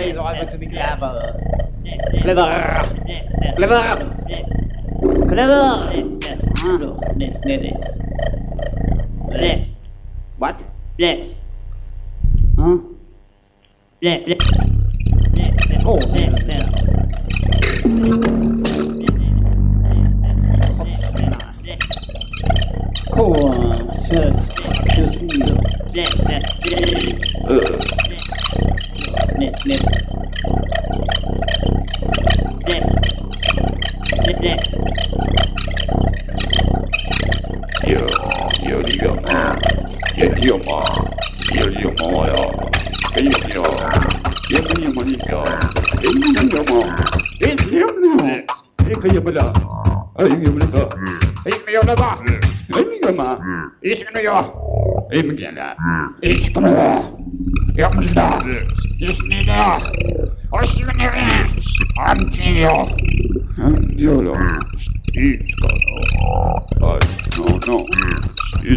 Please, I want to be clever. Clever. Clever. Clever. Let's. What? Let's. Huh? Let's. Oh, cool. Just No, no.